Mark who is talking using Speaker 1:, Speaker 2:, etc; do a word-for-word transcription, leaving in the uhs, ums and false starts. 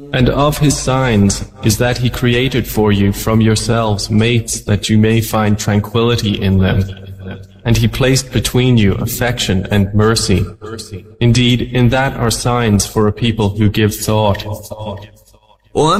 Speaker 1: And of His signs is that He created for you from yourselves mates that you may find tranquility in them. And He placed between you affection and mercy. Indeed, in that are signs for a people who give thought.